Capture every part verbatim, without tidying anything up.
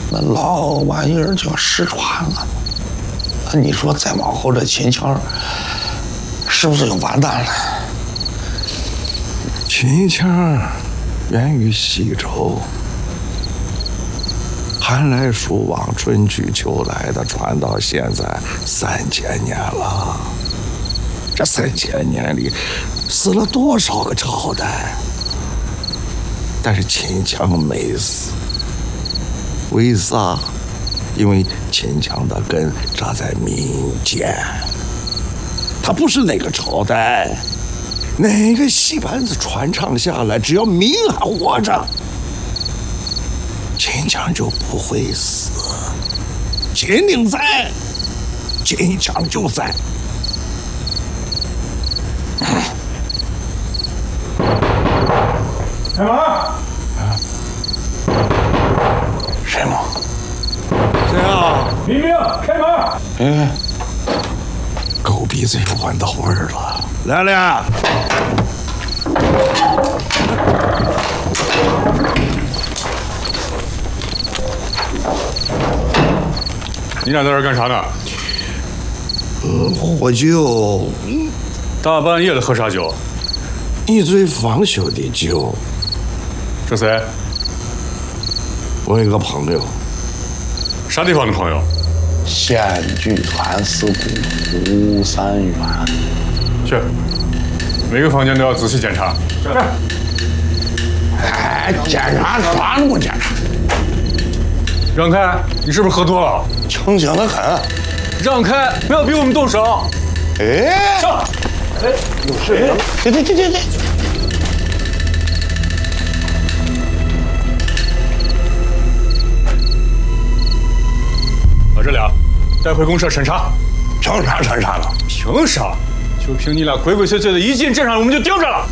那老玩意儿就要失传了。那你说再往后这秦腔是不是就完蛋了？ 秦腔源于西周，寒来暑往，春去秋来的，传到现在三千年了。这三千年里，死了多少个朝代？但是秦腔没死，为啥？因为秦腔的根扎在民间，它不是哪个朝代、哪个戏班子传唱下来，只要民还活着，秦腔就不会死。秦岭在，秦腔就在。 开门！啊？ 谁吗？ 谁啊？ 民兵，开门！ 哎， 狗鼻子又闻到味儿了。来了。 你俩在这儿干啥呢？ 嗯，喝酒。 大半夜的喝啥酒？ 一醉方休的酒。 是谁？ 我有个朋友。 啥地方的朋友？ 县剧团司鼓胡三元。 去，每个房间都要仔细检查。是。 哎，检查啥都不检查。 让开！你是不是喝多了？ 清醒的很。 让开！不要逼我们动手。 哎， 上！哎， 有事没？对对对对对。 把这俩带回公社审查。 凭啥审查了？ 凭啥？就凭你俩鬼鬼祟祟的，一进镇上我们就盯着了。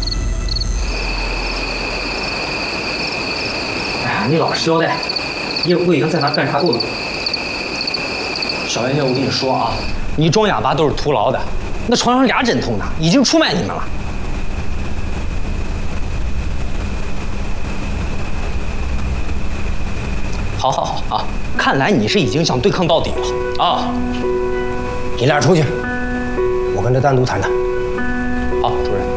哎呀，你老实交代，叶不会已经在那干啥够了？小元姐，我跟你说啊，你装哑巴都是徒劳的。那床上俩枕头呢，已经出卖你们了。好好好啊，看来你是已经想对抗到底了啊！你俩出去，我跟他单独谈谈。好，主任。